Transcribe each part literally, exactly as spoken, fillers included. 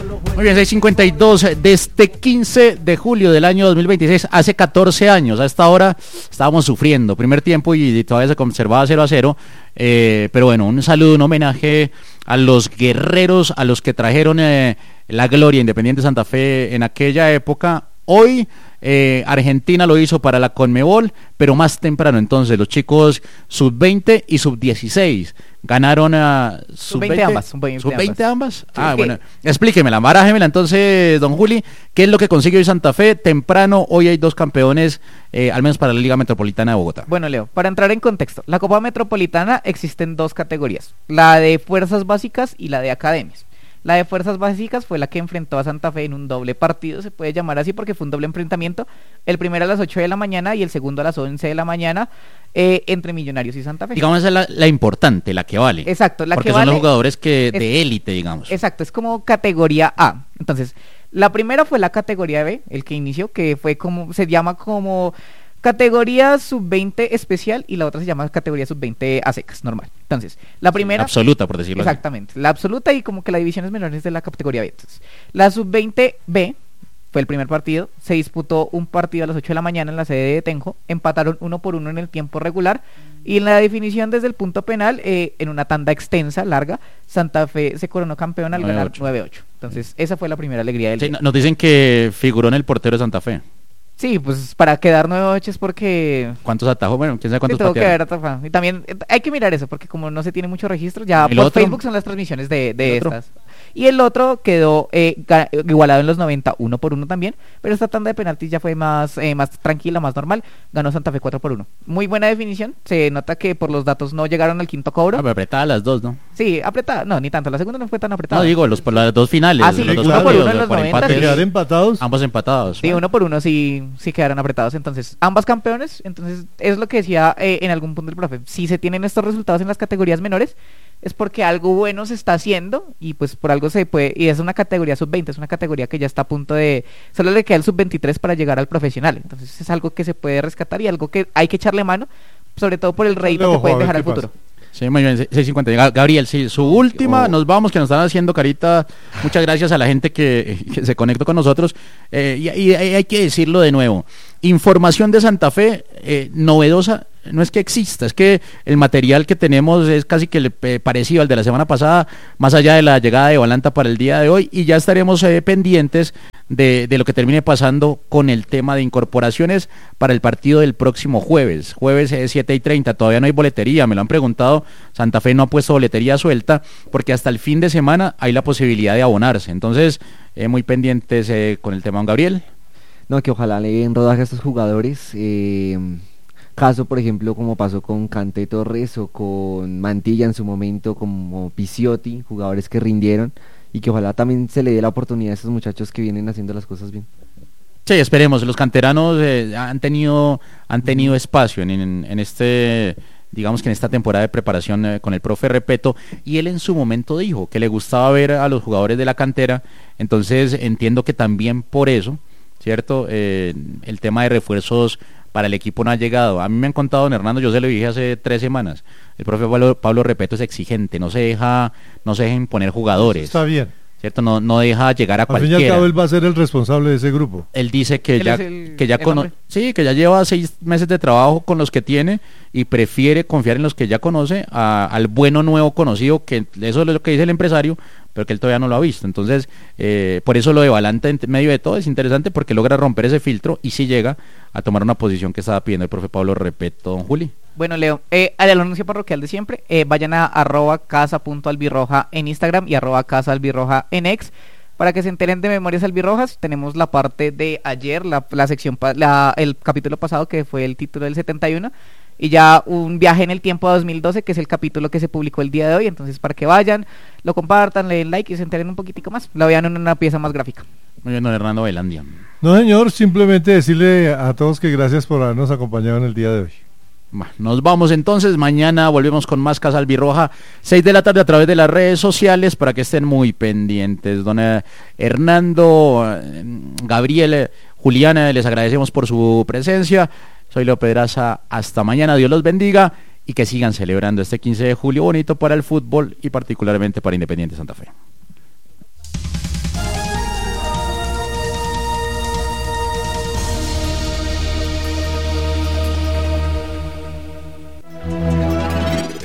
Muy bien, seis cincuenta y dos de este quince de julio del año dos mil veintiséis, hace catorce años. A esta hora estábamos sufriendo primer tiempo y todavía se conservaba cero a cero. Eh, pero bueno, un saludo, un homenaje a los guerreros, a los que trajeron eh, la gloria Independiente Santa Fe en aquella época. Hoy eh, Argentina lo hizo para la Conmebol, pero más temprano. Entonces los chicos sub veinte y sub dieciséis ganaron a sub veinte ambas, sub veinte ambas. Sí, ah, sí. Bueno, explíquemela, barájemela entonces, don Juli, ¿qué es lo que consigue hoy Santa Fe? Temprano, hoy hay dos campeones, eh, al menos para la Liga Metropolitana de Bogotá. Bueno, Leo, para entrar en contexto, la Copa Metropolitana existen dos categorías, la de fuerzas básicas y la de academias. La de fuerzas básicas fue la que enfrentó a Santa Fe en un doble partido, se puede llamar así porque fue un doble enfrentamiento, el primero a las ocho de la mañana y el segundo a las once de la mañana, eh, entre Millonarios y Santa Fe. Digamos, esa es la, la importante, la que vale. Exacto, la porque que son vale, los jugadores que es, de élite, digamos. Exacto, es como categoría A. Entonces, la primera fue la categoría B, el que inició, que fue como, se llama como categoría sub veinte especial y la otra se llama categoría sub veinte a secas, normal. Entonces, la primera... Sí, absoluta, por decirlo exactamente, así. la absoluta y como que la división es menores de la categoría B. Entonces, la sub veinte B fue el primer partido, se disputó un partido a las ocho de la mañana en la sede de Tenjo, empataron uno por uno en el tiempo regular y en la definición desde el punto penal, eh, en una tanda extensa, larga, Santa Fe se coronó campeón al ganar nueve ocho. Entonces, esa fue la primera alegría del sí, día. Nos dicen que figuró en el portero de Santa Fe. Sí, pues para quedar nueve ocho es porque... ¿Cuántos atajos? Bueno, quién sabe cuántos tengo que patearon. ver atajado. Y también eh, hay que mirar eso, porque como no se tiene mucho registro, ya por otro? Facebook son las transmisiones de, de ¿El estas. Y el otro quedó eh, ga- igualado en los noventa, uno por uno también, pero esta tanda de penaltis ya fue más, eh, más tranquila, más normal, ganó Santa Fe cuatro por uno. Muy buena definición, se nota que por los datos no llegaron al quinto cobro. Ah, pero apretadas las dos, ¿no? Sí, apretada, no, ni tanto, la segunda no fue tan apretada. No, digo, los, por las dos finales. Ah, sí, los dos uno por partidos, uno en los por noventa, empate. sí. ¿Quedar empatados? Ambos empatados. Sí, uno por uno sí, sí quedaron apretados. Entonces, ambas campeones. Entonces, es lo que decía eh, en algún punto el profe. Si se tienen estos resultados en las categorías menores, es porque algo bueno se está haciendo y pues por algo se puede. Y es una categoría sub veinte, es una categoría que ya está a punto de. Solo le queda el sub veintitrés para llegar al profesional. Entonces, es algo que se puede rescatar y algo que hay que echarle mano, sobre todo por el rédito que pueden dejar al futuro. Sí, muy bien, seis cincuenta. Gabriel, sí, su última, oh. Nos vamos, que nos están haciendo carita. Muchas gracias a la gente que, que se conectó con nosotros. Eh, y, y hay que decirlo de nuevo. Información de Santa Fe, eh, novedosa, no es que exista, es que el material que tenemos es casi que le, eh, parecido al de la semana pasada, más allá de la llegada de Balanta para el día de hoy, y ya estaremos eh, pendientes de, de lo que termine pasando con el tema de incorporaciones para el partido del próximo jueves, jueves eh, siete y treinta, todavía no hay boletería, me lo han preguntado, Santa Fe no ha puesto boletería suelta, porque hasta el fin de semana hay la posibilidad de abonarse, entonces eh, muy pendientes eh, con el tema, don Gabriel. No, que ojalá le den rodaje a estos jugadores, eh, caso por ejemplo como pasó con Kanté Torres o con Mantilla en su momento, como Picciotti, jugadores que rindieron, y que ojalá también se le dé la oportunidad a estos muchachos que vienen haciendo las cosas bien. Sí, esperemos, los canteranos eh, han tenido han tenido espacio en, en, en este, digamos que en esta temporada de preparación eh, con el profe Repeto, y él en su momento dijo que le gustaba ver a los jugadores de la cantera, entonces entiendo que también por eso, ¿cierto? Eh, el tema de refuerzos para el equipo no ha llegado. A mí me han contado, don Hernando, yo se lo dije hace tres semanas, el profe Pablo, Pablo Repeto es exigente, no se deja, no se deja imponer jugadores. Está bien. ¿Cierto? No, no deja llegar a al cualquiera. Al fin y al cabo él va a ser el responsable de ese grupo. Él dice que él ya, el, que ya cono- sí, que ya lleva seis meses de trabajo con los que tiene y prefiere confiar en los que ya conoce a, al bueno nuevo conocido, que eso es lo que dice el empresario, pero que él todavía no lo ha visto. Entonces, eh, por eso lo de Balanta en medio de todo es interesante, porque logra romper ese filtro y sí llega a tomar una posición que estaba pidiendo el profe Pablo Repeto, don Juli. Bueno, Leo, eh, al anuncio parroquial de siempre, eh, vayan a arroba casa.albirroja en Instagram y arroba casaalbirroja en X para que se enteren de Memorias Albirrojas. Tenemos la parte de ayer, la, la sección, la, el capítulo pasado que fue el título del setenta y uno, y ya un viaje en el tiempo a dos mil doce, que es el capítulo que se publicó el día de hoy. Entonces, para que vayan, lo compartan, le den like y se enteren un poquitico más, la vean en una pieza más gráfica. Muy bien, don Hernando Velandia. No, señor, simplemente decirle a todos que gracias por habernos acompañado en el día de hoy. Bueno, nos vamos entonces, mañana volvemos con más Casa Albirroja, seis de la tarde a través de las redes sociales, para que estén muy pendientes. Don eh, Hernando, eh, Gabriel, eh, Juliana, les agradecemos por su presencia. Soy Leo Pedraza, hasta mañana, Dios los bendiga y que sigan celebrando este quince de julio bonito para el fútbol y particularmente para Independiente Santa Fe.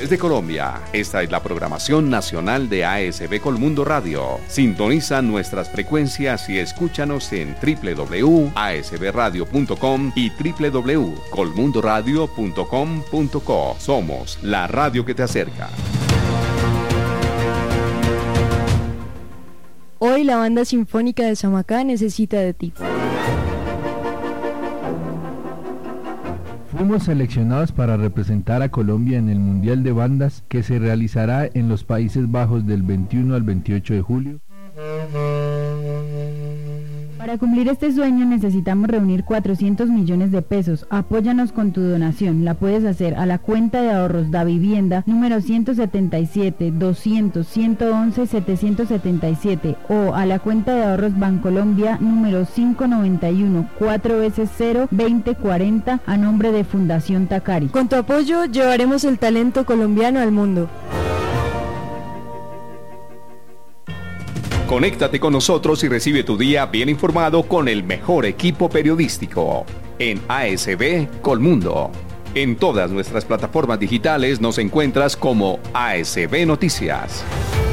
Desde Colombia, esta es la programación nacional de A S B Colmundo Radio. Sintoniza nuestras frecuencias y escúchanos en w w w punto a s b radio punto com y w w w punto colmundo radio punto com punto co. Somos la radio que te acerca. Hoy la Banda Sinfónica de Samacá necesita de ti. Fuimos seleccionados para representar a Colombia en el Mundial de Bandas que se realizará en los Países Bajos del veintiuno al veintiocho de julio. Para cumplir este sueño necesitamos reunir cuatrocientos millones de pesos. Apóyanos con tu donación. La puedes hacer a la cuenta de ahorros Da Vivienda número ciento setenta y siete, doscientos, ciento once, setecientos setenta y siete o a la cuenta de ahorros Bancolombia número cinco noventa y uno, cuatro veces cero, veinte cuarenta a nombre de Fundación Tacari. Con tu apoyo llevaremos el talento colombiano al mundo. Conéctate con nosotros y recibe tu día bien informado con el mejor equipo periodístico en A S B Colmundo. En todas nuestras plataformas digitales nos encuentras como A S B Noticias.